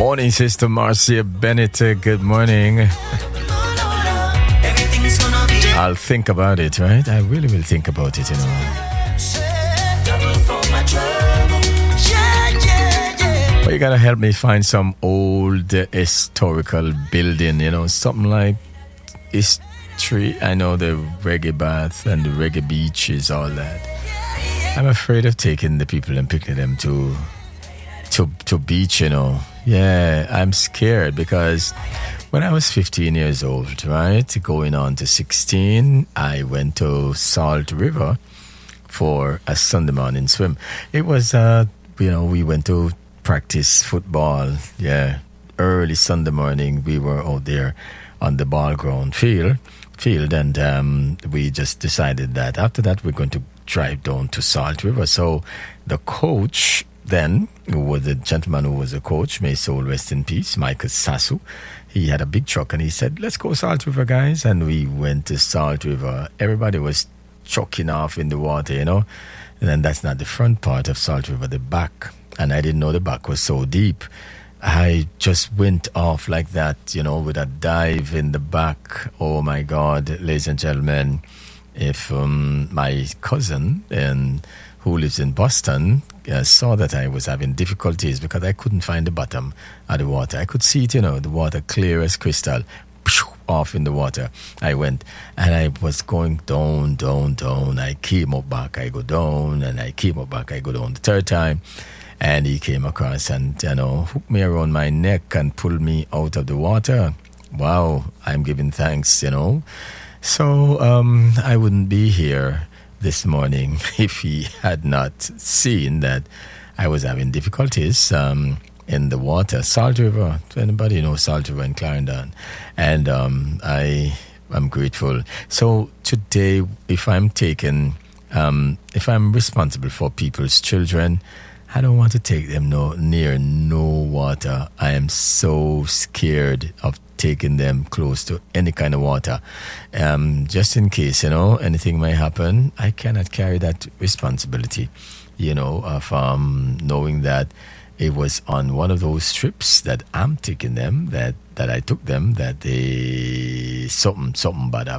morning, Sister Marcia Bennett. Good morning. I'll think about it, right? I really will think about it, you know. But you gotta help me find some old historical building, you know, something like history. I know the reggae bath and the reggae beaches, all that. I'm afraid of taking the people and picking them to beach, you know. Yeah, I'm scared because when I was 15 years old, right, going on to 16, I went to Salt River for a Sunday morning swim. It was, we went to practice football. Yeah, early Sunday morning, we were out there on the ball ground field, and we just decided that after that we're going to drive down to Salt River. So the coach then, who was the gentleman who was a coach, may his soul rest in peace, Michael Sasu, he had a big truck and he said, let's go Salt River, guys. And we went to Salt River. Everybody was choking off in the water, you know. And then that's not the front part of Salt River, the back. And I didn't know the back was so deep. I just went off like that, you know, with a dive in the back. Oh, my God, ladies and gentlemen, if my cousin who lives in Boston saw that I was having difficulties because I couldn't find the bottom of the water. I could see it, you know, the water clear as crystal, off in the water. I went and I was going down, down, down. I came up back, I go down, and I came up back, I go down the third time. And he came across and, you know, hooked me around my neck and pulled me out of the water. Wow, I'm giving thanks, you know. So I wouldn't be here this morning if he had not seen that I was having difficulties in the water. Salt River, to anybody know Salt River in Clarendon. And I am grateful. So today, if I'm responsible for people's children, I don't want to take them near no water. I am so scared of taking them close to any kind of water. Just in case, you know, anything may happen, I cannot carry that responsibility, you know, of knowing that it was on one of those trips that I'm taking them, that I took them, that they something bad happened.